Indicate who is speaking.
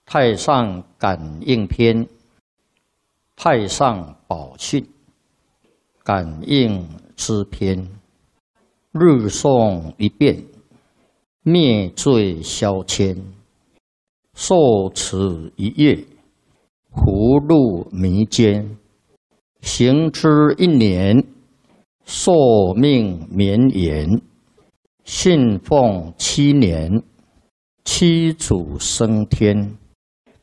Speaker 1: 太上感应篇，太上宝训，感应之篇，日诵一遍，灭罪消愆，受持一月，福禄弥坚，行之一年，寿命绵延，信奉7年，七祖升天。